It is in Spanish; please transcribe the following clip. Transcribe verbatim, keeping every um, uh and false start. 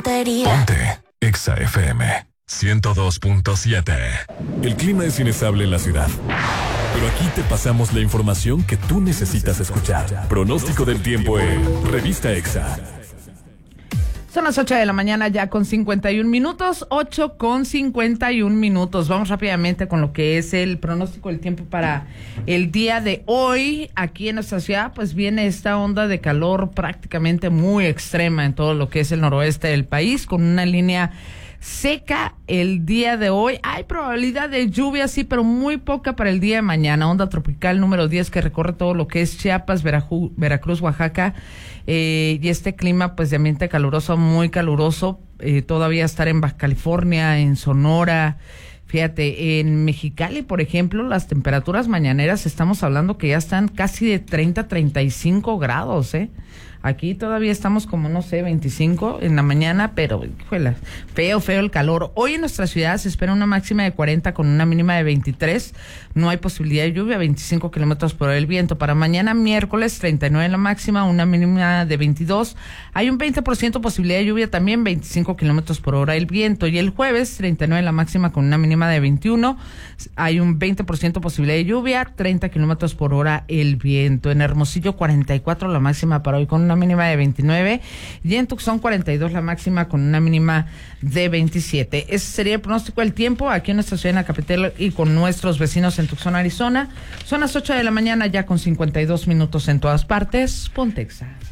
Ponte Exa F M ciento dos punto siete. El clima es inestable en la ciudad, pero aquí te pasamos la información que tú necesitas escuchar. Pronóstico del tiempo en Revista Exa. Son las ocho de la mañana ya con cincuenta y un minutos, ocho con cincuenta y un minutos. Vamos rápidamente con lo que es el pronóstico del tiempo para el día de hoy. Aquí en nuestra ciudad pues viene esta onda de calor prácticamente muy extrema en todo lo que es el noroeste del país, con una línea seca el día de hoy. Hay probabilidad de lluvia, sí, pero muy poca para el día de mañana. Onda tropical número diez que recorre todo lo que es Chiapas, Veraju- Veracruz, Oaxaca. Eh, y este clima pues de ambiente caluroso, muy caluroso, eh, todavía estar en Baja California, en Sonora. Fíjate, en Mexicali, por ejemplo, las temperaturas mañaneras estamos hablando que ya están casi de treinta, treinta y cinco grados, ¿eh? Aquí todavía estamos como, no sé, veinticinco en la mañana, pero, híjole, feo, feo el calor. Hoy en nuestra ciudad se espera una máxima de cuarenta con una mínima de veintitrés. No hay posibilidad de lluvia, veinticinco kilómetros por hora el viento. Para mañana miércoles, treinta y nueve la máxima, una mínima de veintidós. Hay un veinte por ciento posibilidad de lluvia también, veinticinco kilómetros por hora el viento. Y el jueves, treinta y nueve la máxima con una mínima de veintiuno. Hay un veinte por ciento posibilidad de lluvia, treinta kilómetros por hora el viento. En Hermosillo, cuarenta y cuatro la máxima para hoy con una mínima de veintinueve, y en Tucson cuarenta y dos la máxima con una mínima de veintisiete. Ese sería el pronóstico del tiempo aquí en nuestra ciudad, en la capital, y con nuestros vecinos en Tucson, Arizona. Son las ocho de la mañana ya con cincuenta y dos minutos en todas partes. Ponte Exa.